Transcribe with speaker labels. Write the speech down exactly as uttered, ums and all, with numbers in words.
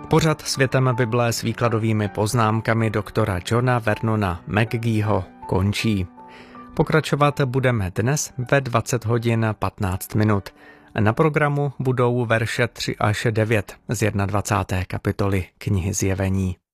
Speaker 1: Pořad Světem Bible s výkladovými poznámkami doktora Johna Vernona McGeeho končí. Pokračovat budeme dnes ve dvacet hodin patnáct minut. Na programu budou verše tři až devět z dvacáté první kapitoly knihy Zjevení.